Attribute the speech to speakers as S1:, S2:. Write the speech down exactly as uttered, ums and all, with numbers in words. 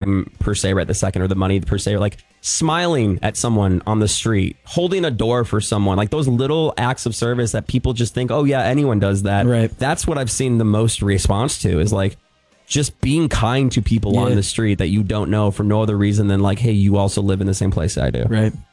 S1: time per se right the second, or the money per se, or like smiling at someone on the street, holding a door for someone, like those little acts of service that people just think, oh yeah, anyone does that.
S2: Right.
S1: That's what I've seen the most response to, is like just being kind to people
S2: Yeah.
S1: on the street that you don't know for no other reason than like, hey, you also live in the same place I do.
S2: Right.